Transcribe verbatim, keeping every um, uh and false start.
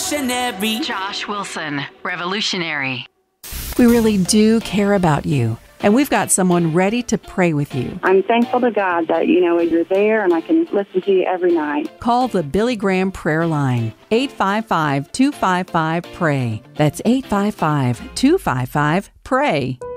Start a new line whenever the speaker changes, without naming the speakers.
revolutionary.
Josh Wilson, revolutionary.
We really do care about you, and we've got someone ready to pray with you.
I'm thankful to God that, you know, you're there and I can listen to you every night.
Call the Billy Graham Prayer Line, eight five five, two five five, P R A Y. That's eight five five, two five five, P R A Y.